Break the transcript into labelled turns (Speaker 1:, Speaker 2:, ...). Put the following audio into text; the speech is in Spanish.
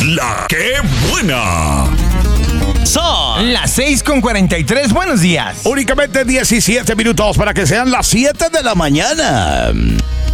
Speaker 1: La que buena.
Speaker 2: Son las 6:43. Buenos días.
Speaker 1: Únicamente 17 minutos para que sean las 7 de la mañana.